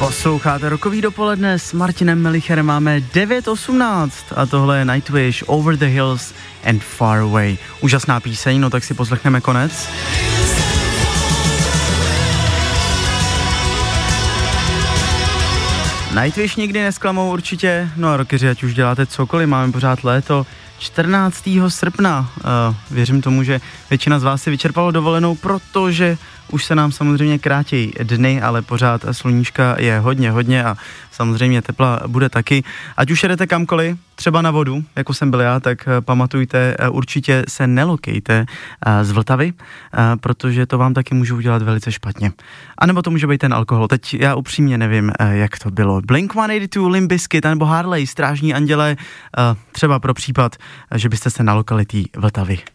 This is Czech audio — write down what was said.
Posloucháte Rokový dopoledne s Martinem Melicherem, máme 9:18 a tohle je Nightwish, Over the Hills and Far Away. Úžasná píseň, no tak si poslechneme konec. Nightwish nikdy nesklamou určitě, no a rockeři, ať už děláte cokoliv, máme pořád léto. 14. srpna, věřím tomu, že většina z vás si vyčerpalo dovolenou, protože už se nám samozřejmě krátí dny, ale pořád sluníčka je hodně a samozřejmě tepla bude taky. Ať už jedete kamkoliv, třeba na vodu, jako jsem byl já, tak pamatujte, určitě se nelokejte z Vltavy, protože to vám taky může udělat velice špatně. A nebo to může být ten alkohol. Teď já upřímně nevím, jak to bylo. Blink-182, Limp Bizkit, nebo Harley, Strážní anděle, třeba pro případ, že byste se nalokali té Vltavy.